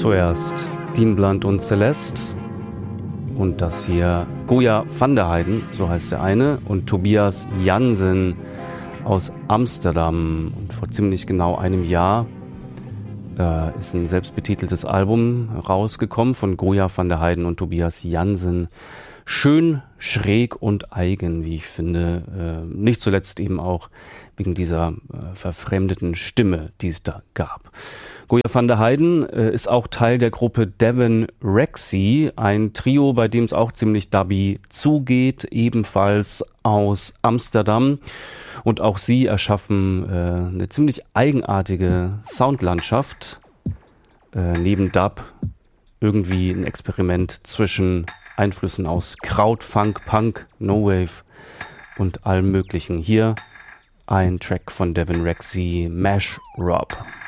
Zuerst Dean Blunt und Celeste und das hier Goya van der Heijden, so heißt der eine, und Tobias Jansen aus Amsterdam. Und vor ziemlich genau einem Jahr ist ein selbstbetiteltes Album rausgekommen von Goya van der Heijden und Tobias Jansen. Schön, schräg und eigen, wie ich finde. Nicht zuletzt eben auch wegen dieser verfremdeten Stimme, die es da gab. Goya van der Heijden ist auch Teil der Gruppe Devin Rexy, ein Trio, bei dem es auch ziemlich dubby zugeht, ebenfalls aus Amsterdam. Und auch sie erschaffen eine ziemlich eigenartige Soundlandschaft. Neben Dub irgendwie ein Experiment zwischen Einflüssen aus Kraut, Funk, Punk, No Wave und allem Möglichen. Hier ein Track von Devin Rexy, Mash Rob.